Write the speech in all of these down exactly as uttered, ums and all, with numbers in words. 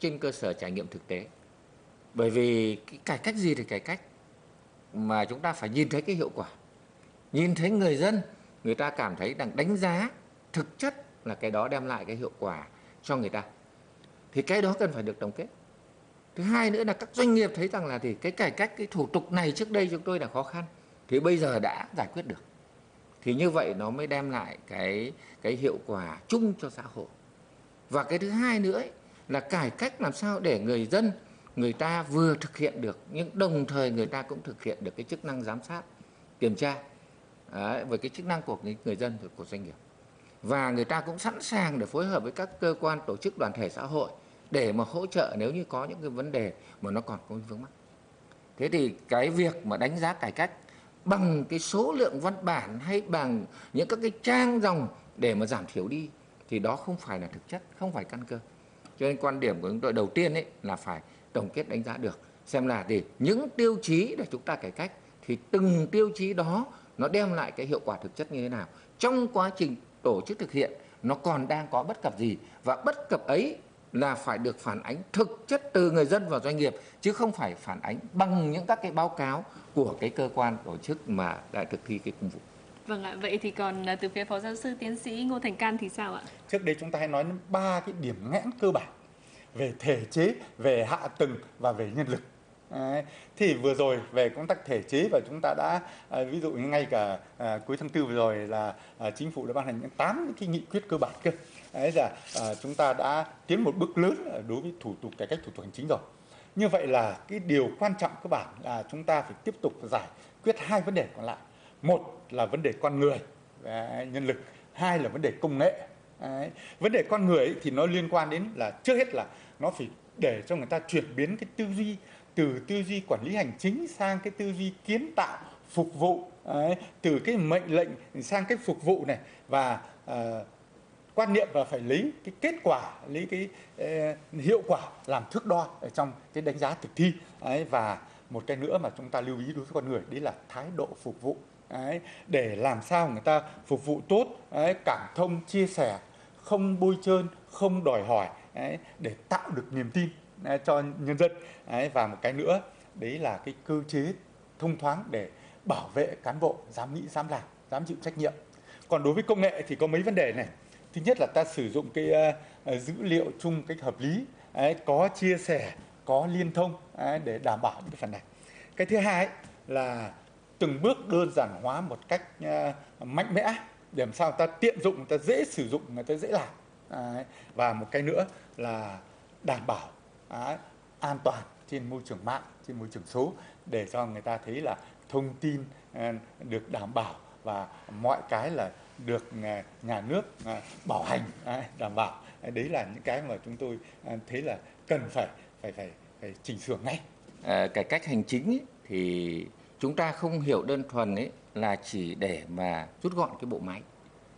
trên cơ sở trải nghiệm thực tế. Bởi vì cái cải cách gì thì cải cách, mà chúng ta phải nhìn thấy cái hiệu quả. Nhìn thấy người dân, người ta cảm thấy đang đánh giá thực chất là cái đó đem lại cái hiệu quả cho người ta. Thì cái đó cần phải được tổng kết. Thứ hai nữa là các doanh nghiệp thấy rằng là thì cái cải cách, cái thủ tục này trước đây chúng tôi là khó khăn, thì bây giờ đã giải quyết được. Thì như vậy nó mới đem lại cái, cái hiệu quả chung cho xã hội. Và cái thứ hai nữa ấy, là cải cách làm sao để người dân, người ta vừa thực hiện được, nhưng đồng thời người ta cũng thực hiện được cái chức năng giám sát, kiểm tra đấy, với cái chức năng của người dân, của doanh nghiệp. Và người ta cũng sẵn sàng để phối hợp với các cơ quan, tổ chức, đoàn thể xã hội để mà hỗ trợ nếu như có những cái vấn đề mà nó còn có vướng mắc. Thế thì cái việc mà đánh giá cải cách bằng cái số lượng văn bản hay bằng những các cái trang dòng để mà giảm thiểu đi thì đó không phải là thực chất, không phải căn cơ. Cho nên quan điểm của chúng tôi đầu tiên ấy là phải tổng kết đánh giá được, xem là thì những tiêu chí để chúng ta cải cách thì từng tiêu chí đó nó đem lại cái hiệu quả thực chất như thế nào. Trong quá trình tổ chức thực hiện nó còn đang có bất cập gì, và bất cập ấy là phải được phản ánh thực chất từ người dân và doanh nghiệp, chứ không phải phản ánh bằng những các cái báo cáo của cái cơ quan tổ chức mà đã thực thi cái công vụ. Vâng ạ, vậy thì còn từ phía Phó Giáo sư Tiến sĩ Ngô Thành Can thì sao ạ? Trước đây chúng ta hay nói đến ba cái điểm nghẽn cơ bản về thể chế, về hạ tầng và về nhân lực. Đấy. Thì vừa rồi về công tác thể chế và chúng ta đã à, ví dụ như ngay cả à, cuối tháng tư vừa rồi là à, chính phủ đã ban hành những tám cái nghị quyết cơ bản cơ. Đấy là à, chúng ta đã tiến một bước lớn đối với thủ tục cải cách thủ tục hành chính rồi. Như vậy là cái điều quan trọng cơ bản là chúng ta phải tiếp tục giải quyết hai vấn đề còn lại. Một là vấn đề con người, đấy, nhân lực. Hai là vấn đề công nghệ. Đấy. Vấn đề con người ấy thì nó liên quan đến là trước hết là nó phải để cho người ta chuyển biến cái tư duy từ tư duy quản lý hành chính sang cái tư duy kiến tạo, phục vụ. Đấy. Từ cái mệnh lệnh sang cái phục vụ này, và uh, quan niệm là phải lấy cái kết quả, lấy cái uh, hiệu quả làm thước đo ở trong cái đánh giá thực thi. Đấy. Và một cái nữa mà chúng ta lưu ý đối với con người đấy là thái độ phục vụ. Đấy, để làm sao người ta phục vụ tốt, đấy, cảm thông, chia sẻ, không bôi trơn, không đòi hỏi, đấy, để tạo được niềm tin đấy, cho nhân dân. Đấy, và một cái nữa đấy là cái cơ chế thông thoáng để bảo vệ cán bộ dám nghĩ, dám làm, dám chịu trách nhiệm. Còn đối với công nghệ thì có mấy vấn đề này. Thứ nhất là ta sử dụng cái uh, dữ liệu chung cách hợp lý, đấy, có chia sẻ, có liên thông, đấy, để đảm bảo những cái phần này. Cái thứ hai ấy, là từng bước đơn giản hóa một cách uh, mạnh mẽ để làm sao ta tiện dụng, người ta dễ sử dụng, người ta dễ làm. Đấy. Và một cái nữa là đảm bảo uh, an toàn trên môi trường mạng, trên môi trường số, để cho người ta thấy là thông tin uh, được đảm bảo và mọi cái là được uh, nhà nước uh, bảo hành, uh, đảm bảo. Uh, đấy là những cái mà chúng tôi uh, thấy là cần phải phải phải phải chỉnh sửa ngay. À, cải cách hành chính ấy, thì chúng ta không hiểu đơn thuần ấy là chỉ để mà rút gọn cái bộ máy,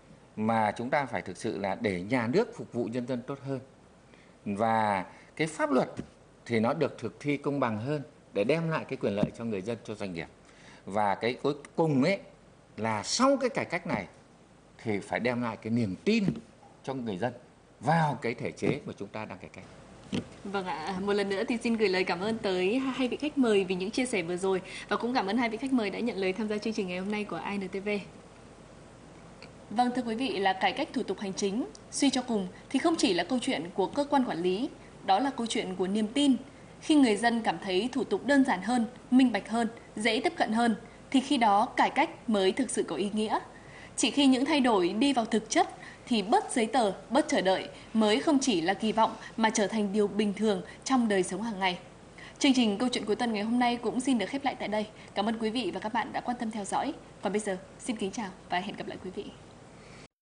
mà chúng ta phải thực sự là để nhà nước phục vụ nhân dân tốt hơn, và cái pháp luật thì nó được thực thi công bằng hơn để đem lại cái quyền lợi cho người dân, cho doanh nghiệp. Và cái cuối cùng ấy là sau cái cải cách này thì phải đem lại cái niềm tin cho người dân vào cái thể chế mà chúng ta đang cải cách. Vâng ạ, một lần nữa thì xin gửi lời cảm ơn tới hai vị khách mời vì những chia sẻ vừa rồi, và cũng cảm ơn hai vị khách mời đã nhận lời tham gia chương trình ngày hôm nay của i en tê vê. Vâng, thưa quý vị, là cải cách thủ tục hành chính, suy cho cùng thì không chỉ là câu chuyện của cơ quan quản lý, đó là câu chuyện của niềm tin. Khi người dân cảm thấy thủ tục đơn giản hơn, minh bạch hơn, dễ tiếp cận hơn, thì khi đó cải cách mới thực sự có ý nghĩa. Chỉ khi những thay đổi đi vào thực chất thì bớt giấy tờ, bớt chờ đợi mới không chỉ là kỳ vọng mà trở thành điều bình thường trong đời sống hàng ngày. Chương trình Câu chuyện cuối tuần ngày hôm nay cũng xin được khép lại tại đây. Cảm ơn quý vị và các bạn đã quan tâm theo dõi. Còn bây giờ, xin kính chào và hẹn gặp lại quý vị.